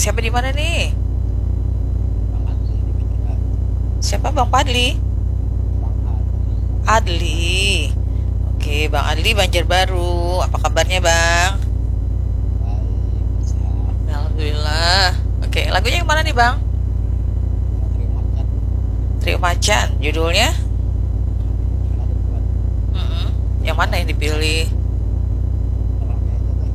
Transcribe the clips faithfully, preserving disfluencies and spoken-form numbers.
siapa di mana nih? Bang Adli di B T A. Siapa Bang Padli? Bang Adli. Adli. Oke, Bang Adli Banjarbaru. Apa kabarnya, Bang? Baik, sehat. Alhamdulillah. Oke, lagunya yang mana nih, Bang? Nggak terima cat. Trio Macan. Judulnya? Ada dua nih. Mm-mm. Yang mana yang dipilih? Rame aja tuh.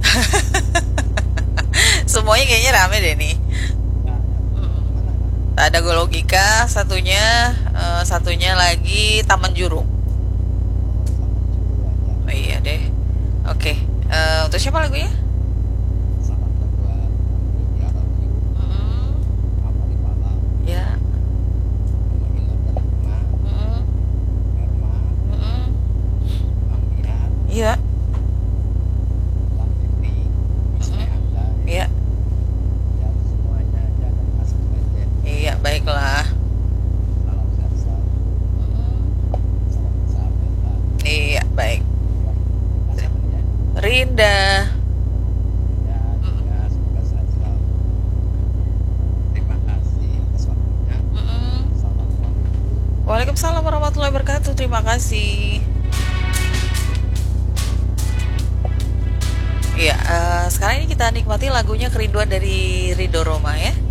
Semuanya kayaknya rame deh nih. Nah, Mm-mm. yang mana Bang? Ada Logika, satunya eh, satunya lagi Taman Juruk. Oh, sama dulu aja. Oh iya deh. Oke, eh, untuk siapa lagunya? Salam buat Mami di I love you. Mm-mm. Apa di Malang. Ya. Mama Indah dan Lima. Mm-mm. Herma. Mm-mm. Bang Niat. Iya. Bang Devi. Istri Mm-mm. Anda. Iya. Ya, semuanya jangan asal aja. Iya, baiklah. Salam sehat selalu. Mm-mm. Salam persahabatan. Iya, baik. Kasih apa nih ya? Rinda. Ya, juga semoga sehat selalu. Terima kasih atas waktunya. Mm-mm. Assalamualaikum. Waalaikumsalam warahmatullahi wabarakatuh. Terima kasih. Iya, eh, sekarang ini kita nikmati lagunya Kerinduan dari Ridho Roma ya.